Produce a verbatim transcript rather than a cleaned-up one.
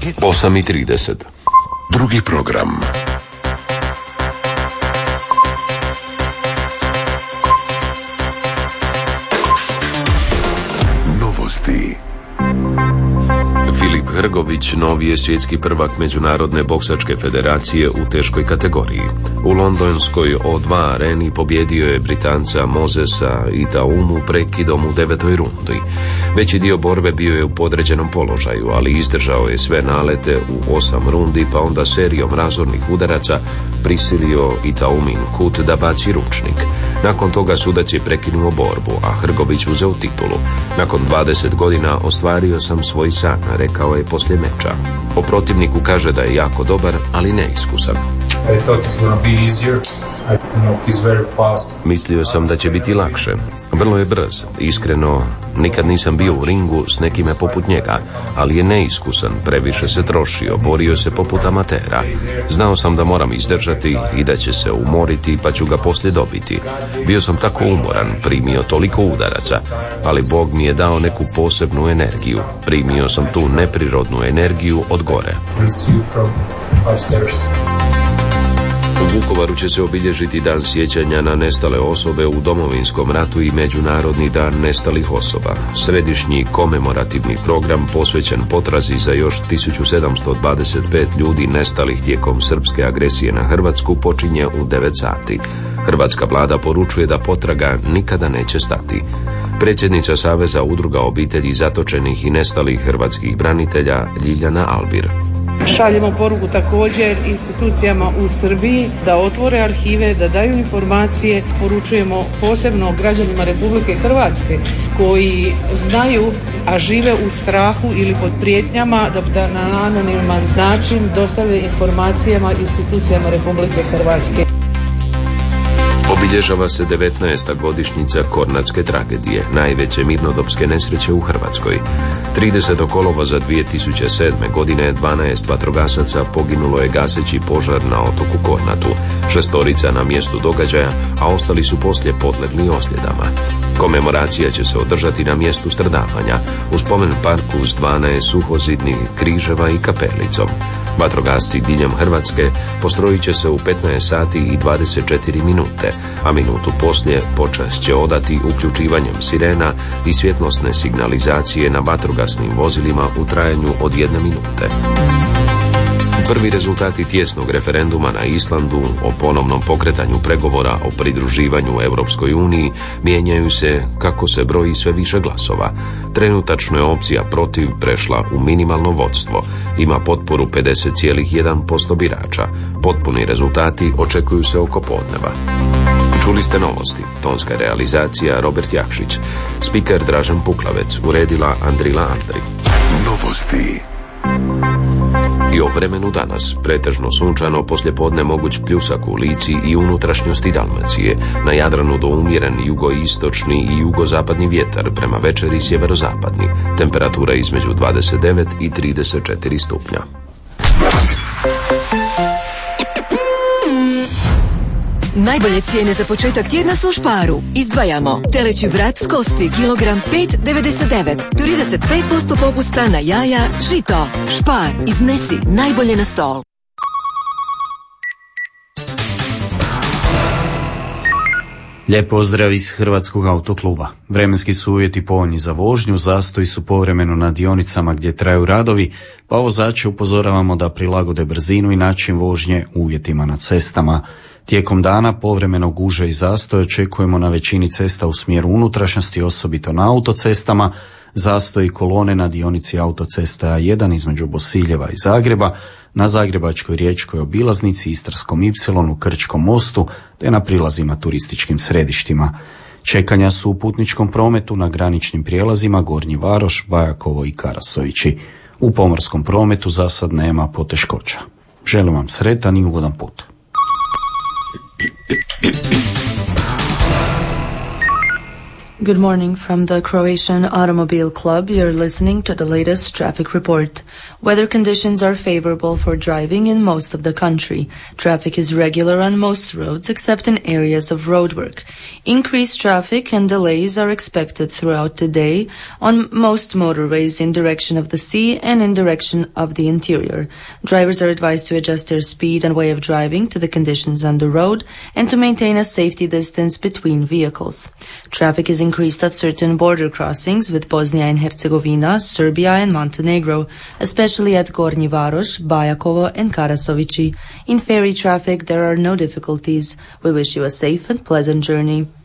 osam i trideset. Drugi program. Novosti. Filip Hrgović novi je svjetski prvak Međunarodne boksačke federacije u teškoj kategoriji. U londonskoj O dva areni pobjedio je Britanca Mosesa Itaumu prekidom u devetoj rundi. Veći dio borbe bio je u podređenom položaju, ali izdržao je sve nalete u osam rundi, pa onda serijom razornih udaraca prisilio Itaumin kut da baci ručnik. Nakon toga sudac je prekinuo borbu, a Hrgović uzeo titulu. Nakon dvadeset godina ostvario sam svoj san, rekao je poslije meča. O protivniku kaže da je jako dobar, ali neiskusan. Mislio sam da će biti lakše. Vrlo je brz. Iskreno, nikad nisam bio u ringu s nekime poput njega, ali je neiskusan, previše se trošio, borio se poput amatera. Znao sam da moram izdržati i da će se umoriti, pa ću ga poslije dobiti. Bio sam tako umoran, primio toliko udaraca, ali Bog mi je dao neku posebnu energiju. Primio sam tu neprirodnu energiju od gore. U Vukovaru će se obilježiti dan sjećanja na nestale osobe u Domovinskom ratu i Međunarodni dan nestalih osoba. Središnji komemorativni program posvećen potrazi za još tisuću sedamsto dvadeset pet ljudi nestalih tijekom srpske agresije na Hrvatsku počinje u devet sati. Hrvatska vlada poručuje da potraga nikada neće stati. Predsjednica Saveza udruga obitelji zatočenih i nestalih hrvatskih branitelja Ljiljana Albir. Šaljemo poruku također institucijama u Srbiji da otvore arhive, da daju informacije. Poručujemo posebno građanima Republike Hrvatske koji znaju, a žive u strahu ili pod prijetnjama, da, da na anoniman način dostave informacijama institucijama Republike Hrvatske. Obilježava se devetnaesta godišnjica Kornatske tragedije, najveće mirnodopske nesreće u Hrvatskoj. tridesetog kolovoza dvije tisuće sedme. godine dvanaest vatrogasaca poginulo je gaseći požar na otoku Kornatu. Šestorica na mjestu događaja, a ostali su poslije podlegli osljedama. Komemoracija će se održati na mjestu stradavanja, u spomen parku s dvanaest suhozidnih križeva i kapelicom. Vatrogasci diljem Hrvatske postrojit će se u petnaest sati i dvadeset četiri minute, a minutu poslije počast će odati uključivanjem sirena i svjetlosne signalizacije na vatrogasnim vozilima u trajanju od jedne minute. Prvi rezultati tijesnog referenduma na Islandu o ponovnom pokretanju pregovora o pridruživanju Europskoj uniji mijenjaju se kako se broji sve više glasova. Trenutačno je opcija protiv prešla u minimalno vodstvo. Ima potporu pedeset zarez jedan posto birača. Potpuni rezultati očekuju se oko podneva. Čuli ste novosti. Tonska realizacija Robert Jakšić. Spiker Dražen Puklavec. Uredila Andrila Andri. Novosti. I o vremenu danas. Pretežno sunčano, poslijepodne moguć pljusak u Lici i unutrašnjosti Dalmacije. Na Jadranu do umjeren jugoistočni i jugozapadni vjetar, prema večeri sjeverozapadni. Temperatura između dvadeset devet i trideset četiri stupnja. Najbolje cijene za početak tjedna su u Šparu. Izdvajamo teleći vrat s kosti, kilogram pet zarez devedeset devet, trideset pet posto popusta na jaja, žito. Špar, iznesi najbolje na stol. Lijep pozdrav iz Hrvatskog autokluba. Vremenski su uvjeti povoljni za vožnju, zastoji su povremeno na dionicama gdje traju radovi, pa vozače upozoravamo da prilagode brzinu i način vožnje uvjetima na cestama. Tijekom dana povremeno gužve i zastoj očekujemo na većini cesta u smjeru unutrašnjosti, osobito na autocestama. Zastoj kolone na dionici autocesta A jedan između Bosiljeva i Zagreba, na Zagrebačkoj riječkoj obilaznici, Istarskom ipsilonu, Krčkom mostu, te na prilazima turističkim središtima. Čekanja su u putničkom prometu na graničnim prijelazima Gornji Varoš, Bajakovo i Karasovići. U pomorskom prometu za sad nema poteškoća. Želim vam sretan i ugodan put. Good morning from the Croatian Automobile Club. You're listening to the latest traffic report. Weather conditions are favorable for driving in most of the country. Traffic is regular on most roads except in areas of roadwork. Increased traffic and delays are expected throughout the day on most motorways in direction of the sea and in direction of the interior. Drivers are advised to adjust their speed and way of driving to the conditions on the road and to maintain a safety distance between vehicles. Traffic is increased at certain border crossings with Bosnia and Herzegovina, Serbia and Montenegro, especially at Gornji Varoš, Bajakovo and Karasovici. In ferry traffic, there are no difficulties. We wish you a safe and pleasant journey.